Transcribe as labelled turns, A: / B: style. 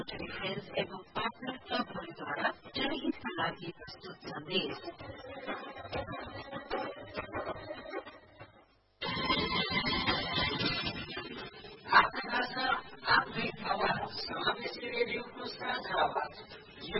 A: Rotary friends एवं partner क्लबहरूद्वारा जनहितका लागि प्रस्तुत सन्देश।